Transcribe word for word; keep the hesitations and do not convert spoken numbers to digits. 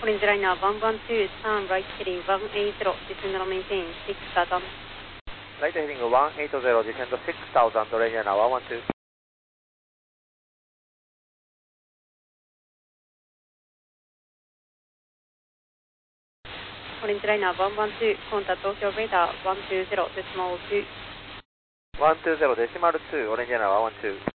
Orange liner one one two, turn right heading one eighty, descend and maintain six thousand. Right heading one eighty, descend six thousand, Orange liner one one two. Orange liner one one two, contact Tokyo radar one two zero decimal two. one two zero decimal two, Orange liner one one two.